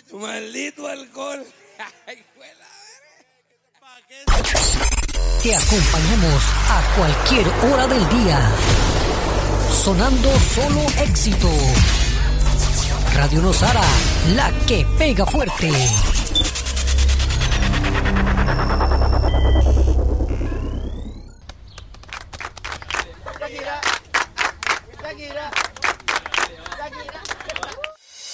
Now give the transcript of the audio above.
Maldito alcohol. Te acompañamos a cualquier hora del día. Sonando solo éxito. Radio Nosara, la que pega fuerte.